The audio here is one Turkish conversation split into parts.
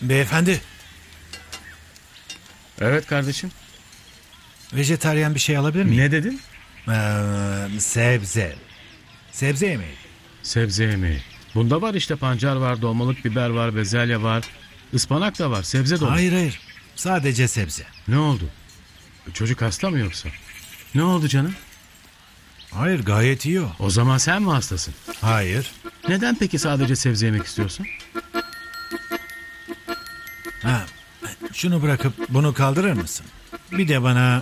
Beyefendi, Evet kardeşim. vejetaryen bir şey alabilir miyim? Ne dedin? Sebze. Sebze yemeği. Sebze yemeği. Bunda var işte, pancar var, dolmalık biber var, bezelye var. Ispanak da var, sebze dolu. Hayır. Sadece sebze. Ne oldu? Çocuk hasta mı yoksa? Ne oldu canım? Hayır, gayet iyi o. O zaman sen mi hastasın? Hayır. Neden peki sadece sebze yemek istiyorsun? Şunu bırakıp bunu kaldırır mısın? Bir de bana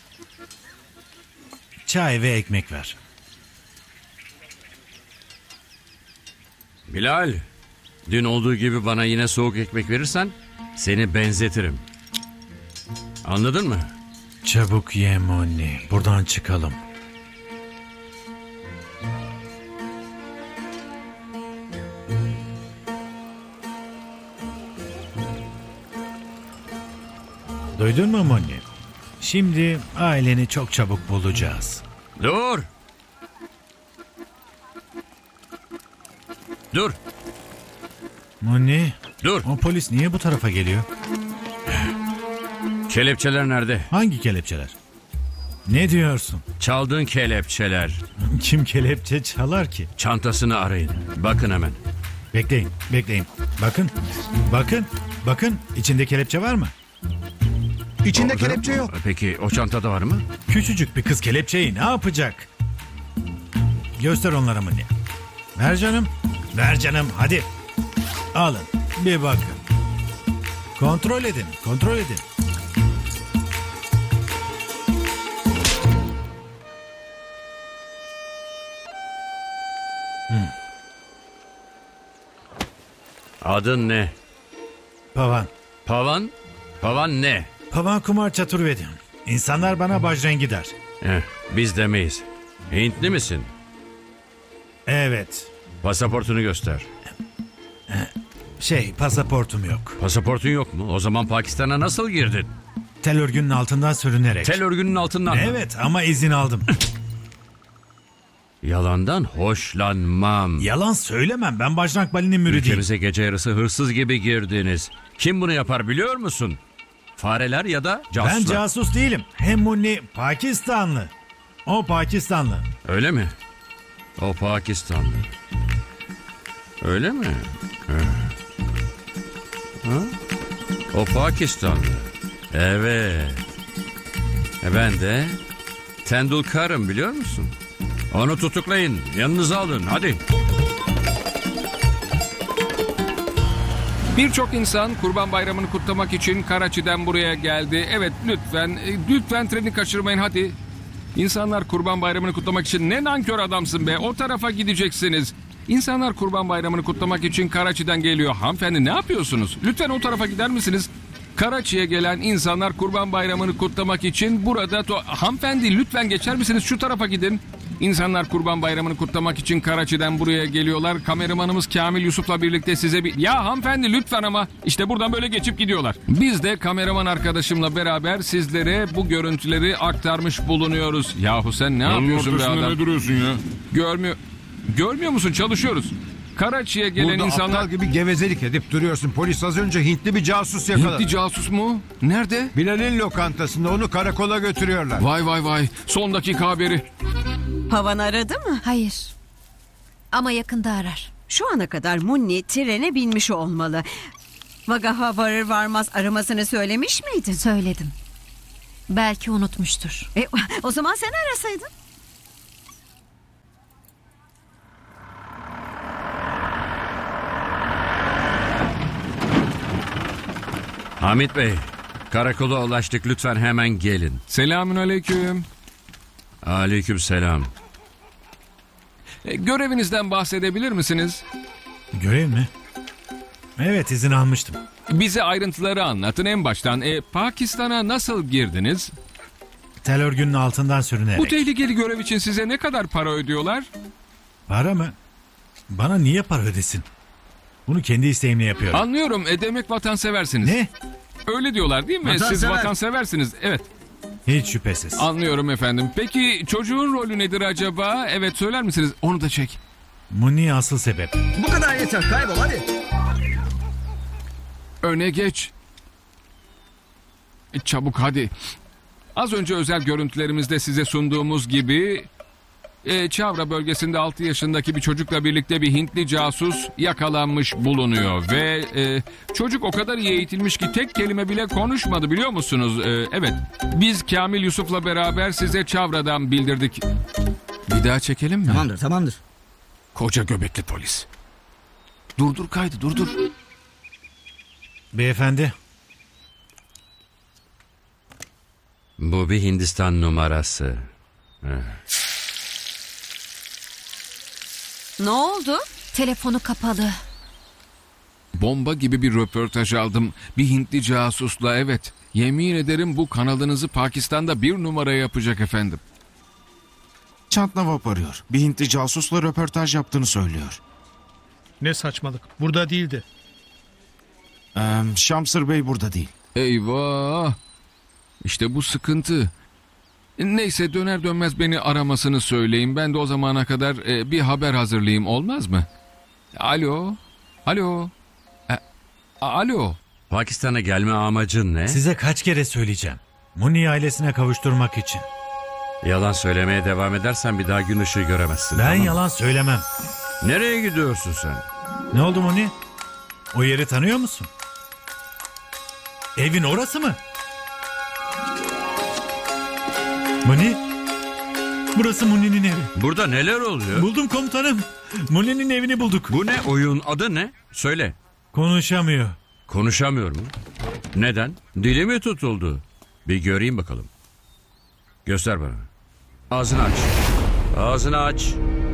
çay ve ekmek ver. Bilal, dün olduğu gibi bana yine soğuk ekmek verirsen seni benzetirim. Anladın mı? Çabuk ye Monni. Buradan çıkalım. Duydun mu Monni? Şimdi aileni çok çabuk bulacağız. Dur! Dur! Monni, Dur! o polis niye bu tarafa geliyor? Kelepçeler nerede? Hangi kelepçeler? Ne diyorsun? Çaldığın kelepçeler. Kim kelepçe çalar ki? Çantasını arayın. Bakın hemen. Bekleyin. Bakın. İçinde kelepçe var mı? İçinde Orada kelepçe mı? yok. Peki o çantada var mı? Küçücük bir kız kelepçeyi ne yapacak? Göster onlara Monni. Ver canım, hadi. Alın, bir bakın. Kontrol edin. Adın ne? Pavan. Pavan? Pavan ne? Pavan Kumar Çaturvedi. İnsanlar bana Bajrengi der. Biz demeyiz. Hintli misin? Evet. Pasaportunu göster. Pasaportum yok. Pasaportun yok mu? O zaman Pakistan'a nasıl girdin? Tel örgünün altından sürünerek. Tel örgünün altından mı? Evet ama izin aldım. Yalandan hoşlanmam. Yalan söylemem, ben Bajrang Bali'nin müridiyim. Ülkemize gece yarısı hırsız gibi girdiniz. Kim bunu yapar biliyor musun? Fareler ya da casuslar. Ben casus değilim. Hem Monni Pakistanlı. O Pakistanlı. Öyle mi? O Pakistanlı. Öyle mi? Ha? O Pakistanlı. Evet. Ben de Tendulkar'ım biliyor musun? Onu tutuklayın. Yanınıza alın. Hadi. Birçok insan Kurban Bayramı'nı kutlamak için Karaçi'den buraya geldi. Evet, lütfen treni kaçırmayın hadi. İnsanlar Kurban Bayramı'nı kutlamak için ne nankör adamsın be. O tarafa gideceksiniz. İnsanlar Kurban Bayramı'nı kutlamak için Karaçi'den geliyor. Hanımefendi ne yapıyorsunuz? Lütfen o tarafa gider misiniz? Karaçi'ye gelen insanlar Kurban Bayramı'nı kutlamak için burada... Hanımefendi lütfen geçer misiniz? Şu tarafa gidin. İnsanlar Kurban Bayramı'nı kutlamak için Karaçi'den buraya geliyorlar. Kameramanımız Kamil Yusuf'la birlikte size bir... Ya hanımefendi lütfen ama. İşte buradan böyle geçip gidiyorlar. Biz de kameraman arkadaşımla beraber sizlere bu görüntüleri aktarmış bulunuyoruz. Yahu sen ne yapıyorsun be adam? Ne duruyorsun ya? Görmüyor musun? Çalışıyoruz. Karaçi'ye gelen Burada insanlar... aptal gibi gevezelik edip duruyorsun. Polis az önce Hintli bir casus yakaladı. Hintli casus mu? Nerede? Bilal'in lokantasında, onu karakola götürüyorlar. Vay. Son dakika haberi. Pavan aradı mı? Hayır. Ama yakında arar. Şu ana kadar Munni trene binmiş olmalı. Vagaha varır varmaz aramasını söylemiş miydin? Söyledim. Belki unutmuştur. O zaman sen arasaydın. Hamit Bey, karakola ulaştık. Lütfen hemen gelin. Selamünaleyküm. Aleykümselam. Görevinizden bahsedebilir misiniz? Görev mi? Evet, izin almıştım. Bize ayrıntıları anlatın en baştan. Pakistan'a nasıl girdiniz? Tel örgünün altından sürünerek. Bu tehlikeli görev için size ne kadar para ödüyorlar? Para mı? Bana niye para ödesin? Bunu kendi isteğimle yapıyorum. Anlıyorum. Demek vatanseversiniz. Ne? Öyle diyorlar değil mi? Siz vatanseversiniz. Evet. Hiç şüphesiz. Anlıyorum efendim. Peki çocuğun rolü nedir acaba? Evet, söyler misiniz? Onu da çek. Bu Munni asıl sebep. Bu kadar yeter, kaybol hadi. Öne geç. Çabuk hadi. Az önce özel görüntülerimizde size sunduğumuz gibi Çavra bölgesinde 6 yaşındaki bir çocukla birlikte bir Hintli casus yakalanmış bulunuyor ve çocuk o kadar iyi eğitilmiş ki tek kelime bile konuşmadı, biliyor musunuz? Evet, biz Kamil Yusuf'la beraber size Çavra'dan bildirdik. Bir daha çekelim mi? Tamamdır. Koca göbekli polis. Durdur kaydı, durdur. Beyefendi, Bu bir Hindistan numarası. Ne oldu? Telefonu kapalı. Bomba gibi bir röportaj aldım. Bir Hintli casusla, evet. Yemin ederim bu kanalınızı Pakistan'da 1 numara yapacak efendim. Çantnavap arıyor. Bir Hintli casusla röportaj yaptığını söylüyor. Ne saçmalık. Burada değildi. Şamsır Bey burada değil. Eyvah! İşte bu sıkıntı. Neyse, döner dönmez beni aramasını söyleyin. Ben de o zamana kadar bir haber hazırlayayım, olmaz mı? Alo? Alo? Alo? Pakistan'a gelme amacın ne? size kaç kere söyleyeceğim. Muni'yi ailesine kavuşturmak için. Yalan söylemeye devam edersen bir daha gün ışığı göremezsin. Ben tamam mı? yalan söylemem. Nereye gidiyorsun sen? Ne oldu Muni? O yeri tanıyor musun? Evin orası mı? Muni? Burası Muni'nin evi. Burada neler oluyor? Buldum komutanım. Muni'nin evini bulduk. Bu ne oyun, adı ne? Söyle. Konuşamıyor. Konuşamıyor mu? Neden? Dili mi tutuldu? Bir göreyim bakalım. Göster bana. Ağzını aç. Ağzını aç.